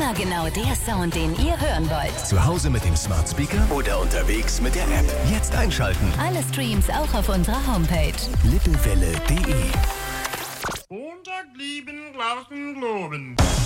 Immer genau der Sound, den ihr hören wollt. Zu Hause mit dem Smart Speaker oder unterwegs mit der App. Jetzt einschalten. Alle Streams auch auf unserer Homepage. Lippewelle.de Montag blieben draußen Globen.